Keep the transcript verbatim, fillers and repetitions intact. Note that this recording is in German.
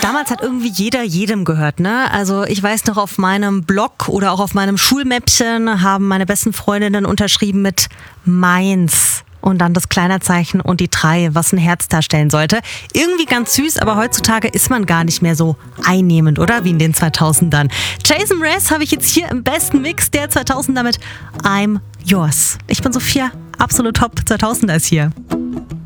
Damals hat irgendwie jeder jedem gehört, ne? Also ich weiß noch, auf meinem Blog oder auch auf meinem Schulmäppchen haben meine besten Freundinnen unterschrieben mit meins und dann das Kleinerzeichen und die drei, was ein Herz darstellen sollte. Irgendwie ganz süß, aber heutzutage ist man gar nicht mehr so einnehmend, oder? Wie in den zweitausendern. Jason Mraz habe ich jetzt hier im besten Mix der zweitausender mit I'm Yours. Ich bin Sophia, absolut top zweitausender ist hier.